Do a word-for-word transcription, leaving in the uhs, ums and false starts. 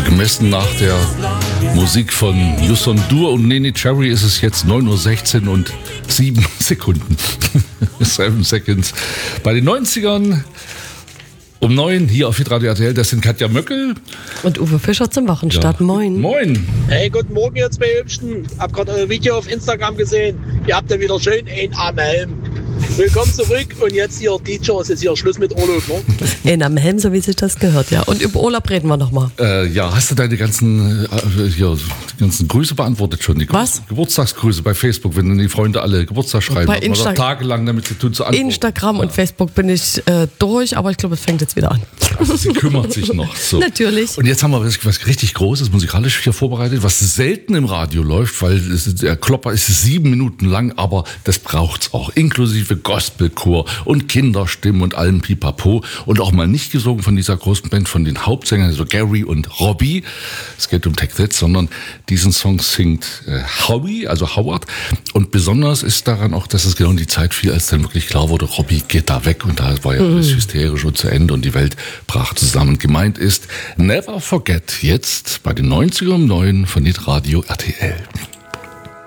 Gemessen nach der Musik von Yuson Dur und Nene Cherry ist es jetzt neun Uhr sechzehn und sieben Sekunden. Seven Seconds. Bei den neunzigern um neun hier auf Hitradio R T L, das sind Katja Möckel und Uwe Fischer zum Wochenstart. Ja. Moin. Moin. Hey, guten Morgen, ihr zwei Hübschen. Hab gerade euer Video auf Instagram gesehen. Ihr habt ja wieder schön ein am Helm. Willkommen zurück und jetzt hier D J, es ist hier Schluss mit Urlaub, ne? In am Helm, so wie sich das gehört, ja. Und über Urlaub reden wir nochmal. Äh, ja, hast du deine ganzen, äh, hier, die ganzen Grüße beantwortet schon? Die Was? Geburtstagsgrüße bei Facebook, wenn die Freunde alle Geburtstag schreiben. Bei Insta- tagelang damit sie tun zu antworten. Instagram ja. und Facebook bin ich äh, durch, aber ich glaube, es fängt jetzt wieder an. Also sie kümmert sich noch. So. Natürlich. Und jetzt haben wir was, was richtig Großes, musikalisch hier vorbereitet, was selten im Radio läuft, weil es, der Klopper ist sieben Minuten lang, aber das braucht's auch. Inklusive Gospelchor und Kinderstimmen und allem Pipapo. Und auch mal nicht gesungen von dieser großen Band, von den Hauptsängern, also Gary und Robbie. Es geht um Take That, sondern diesen Song singt äh, Howie, also Howard. Und besonders ist daran auch, dass es genau in die Zeit fiel, als dann wirklich klar wurde, Robbie geht da weg. Und da war ja alles hysterisch und zu Ende und die Welt brach zusammen. Gemeint ist Never Forget, jetzt bei den neunzigern um neun von Hitradio R T L.